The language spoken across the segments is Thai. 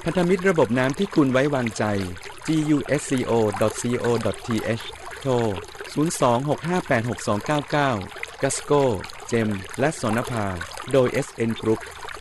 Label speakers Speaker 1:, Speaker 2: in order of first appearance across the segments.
Speaker 1: พันธมิตรระบบน้ำที่คุณไว้วางใจ gusco.co.th โทร 026586299 Gasco เจมและสนภาโดย SN Group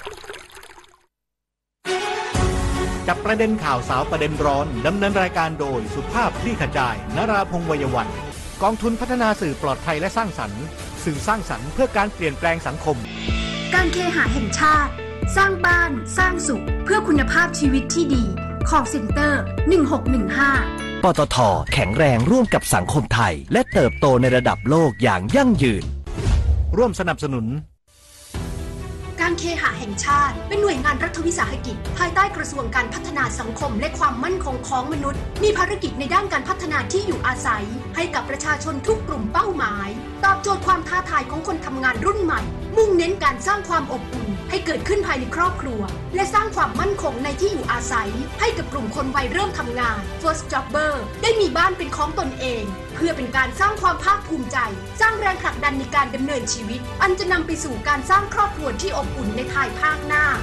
Speaker 2: จับประเด็นข่าวสาวประเด็นร้อนดำเนินรายการโดยสุภาพคลี่ขจายนราพงษ์ วัยวันกองทุนพัฒนาสื่อปลอดภัยและสร้างสรรค์สื่อสร้างสรรค์เพื่อการเปลี่ยนแปลงสังคม
Speaker 3: การเคหะแห่งชาติสร้างบ้านสร้างสุขเพื่อคุณภาพชีวิตที่ดี Call Center 1615
Speaker 4: ปตท.แข็งแรงร่วมกับสังคมไทยและเติบโตในระดับโลกอย่างยั่งยืน
Speaker 2: ร่วมสนับสนุน
Speaker 3: การเคหะแห่งชาติเป็นหน่วยงานรัฐวิสาหกิจภายใต้กระทรวงการพัฒนาสังคมและความมั่นคงของมนุษย์มีภารกิจในด้านการพัฒนาที่อยู่อาศัยให้กับประชาชนทุกกลุ่มเป้าหมายตอบโจทย์ความท้าทายของคนทำงานรุ่นใหม่มุ่งเน้นการสร้างความอบอุ่นให้เกิดขึ้นภายในครอบครัวและสร้างความมั่นคงในที่อยู่อาศัยให้กับกลุ่มคนวัยเริ่มทำงาน First Jobber ได้มีบ้านเป็นของตนเองเพื่อเป็นการสร้างความภาคภูมิใจสร้างแรงผลักดันในการดำเนินชีวิตอันจะนำไปสู่การสร้างครอบครัวที่อบอุ่นในภายภาคหน้า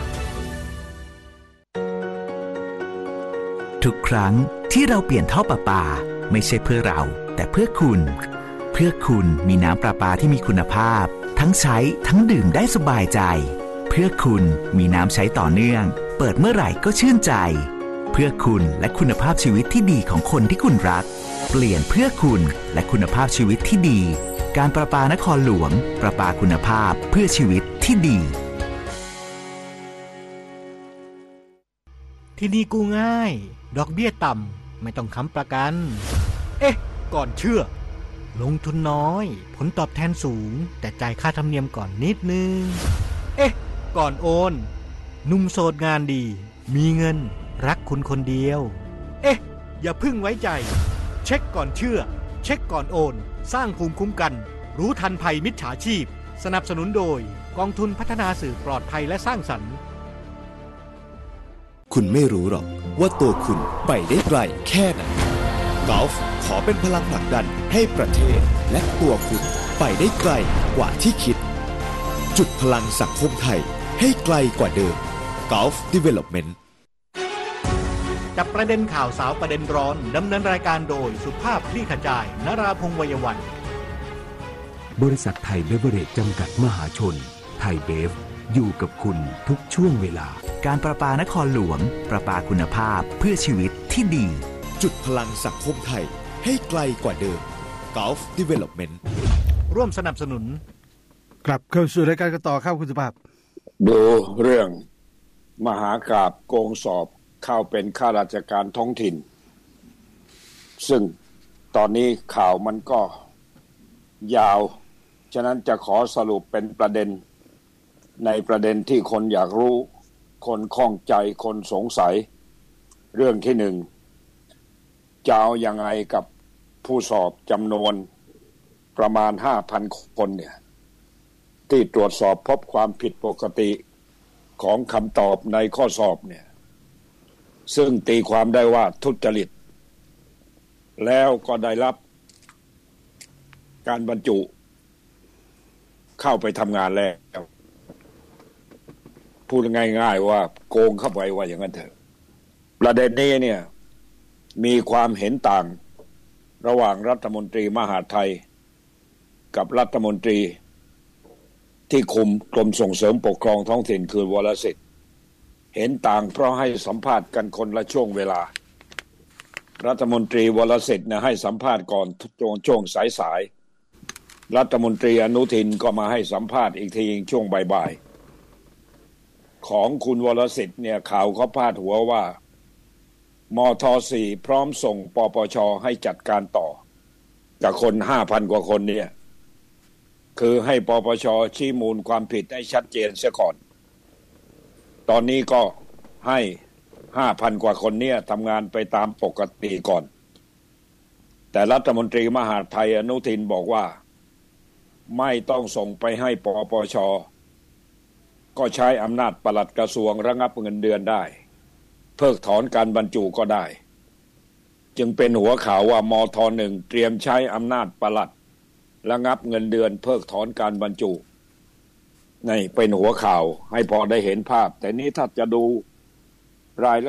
Speaker 4: ทุกครั้งที่เราเปลี่ยนท่อประปาไม่ใช่เพื่อเราแต่เพื่อคุณมีน้ำประปาที่มีคุณภาพทั้งใช้ทั้งดื่มได้สบายใจเพื่อคุณมีน้ำใช้ต่อเนื่องเปิดเมื่อไหร่ก็ชื่นใจเพื่อคุณและคุณภาพชีวิตที่ดีของคนที่คุณรักเปลี่ยนเพื่อคุณและคุณภาพชีวิตที่ดีการประปานครหลวงประปาคุณภาพเพื่อชีวิตที่ดี
Speaker 2: ที่นี่กู้ง่ายดอกเบี้ยต่ำไม่ต้องค้ำประกันก่อนเชื่อลงทุนน้อยผลตอบแทนสูงแต่จ่ายค่าธรรมเนียมก่อนนิดนึงก่อนโอนหนุ่มโสดงานดีมีเงินรักคุณคนเดียวอย่าพึ่งไว้ใจเช็คก่อนเชื่อเช็คก่อนโอนสร้างภูมิคุ้มกันรู้ทันภัยมิจฉาชีพสนับสนุนโดยกองทุนพัฒนาสื่อปลอดภัยและสร้างสรรค์
Speaker 5: คุณไม่รู้หรอกว่าตัวคุณไปได้ไกลแค่ไหนกอล์ฟขอเป็นพลังผลักดันให้ประเทศและตัวคุณไปได้ไกลกว่าที่คิดจุดพลังสังคมไทยให้ไกลกว่าเดิม Gulf Development
Speaker 2: จับประเด็นข่าวสาวประเด็นร้อนดำเนินรายการโดยสุภาพคลี่ขจายนราพงษ์ วัยวัน
Speaker 6: บริษัทไทยเบเวอเรจจำกัดมหาชนไทยเบฟอยู่กับคุณทุกช่วงเวลา
Speaker 4: การประปานครหลวงประปาคุณภาพเพื่อชีวิตที่ดี
Speaker 5: จุดพลังสังคมไทยให้ไกลกว่าเดิม Gulf Development
Speaker 2: ร่วมสนับสนุน
Speaker 7: กลับเข้าสู่รายการกันต่อครับคุณสุภาพ
Speaker 8: ดูเรื่องมหากาพย์โกงสอบเข้าเป็นข้าราชการท้องถิ่นซึ่งตอนนี้ข่าวมันก็ยาวฉะนั้นจะขอสรุปเป็นประเด็นในประเด็นที่คนอยากรู้คนข้องใจคนสงสัยเรื่องที่หนึ่งจะเอายังไงกับผู้สอบจำนวนประมาณ 5,000 คนเนี่ยที่ตรวจสอบพบความผิดปกติของคำตอบในข้อสอบเนี่ยซึ่งตีความได้ว่าทุจริตแล้วก็ได้รับการบรรจุเข้าไปทำงานแล้วพูดง่ายๆว่าโกงเข้าไปว่าอย่างนั้นเถอะประเด็นนี้เนี่ยมีความเห็นต่างระหว่างรัฐมนตรีมหาดไทยกับรัฐมนตรีที่คุมกรมส่งเสริมปกครองท้องถิ่นคือวรสิทธิ์เห็นต่างเพราะให้สัมภาษณ์กันคนละช่วงเวลารัฐมนตรีวรสิทธิ์เนี่ยให้สัมภาษณ์ก่อนช่วงสายๆรัฐมนตรีอนุทินก็มาให้สัมภาษณ์อีกทีช่วงบ่ายๆของคุณวรสิทธิ์เนี่ยข่าวเขาพาดหัวว่ามท.4 พร้อมส่งปปช.ให้จัดการต่อกับคน 5,000 กว่าคนเนี่ยคือให้ปปช.ชี้มูลความผิดให้ชัดเจนเสียก่อนตอนนี้ก็ให้ 5,000 กว่าคนเนี่ยทำงานไปตามปกติก่อนแต่รัฐมนตรีมหาดไทยอนุทินบอกว่าไม่ต้องส่งไปให้ปปช.ก็ใช้อำนาจปลัดกระทรวงระงับเงินเดือนได้เพิกถอนการบรรจุก็ได้จึงเป็นหัวข่าวว่ามท.1 เตรียมใช้อำนาจปลัดระงับเงินเดือนเพิกถอนการบรรจุนี่เป็นหัวข่าวให้พอได้เห็นภาพแต่นี้ถ้าจะดูราย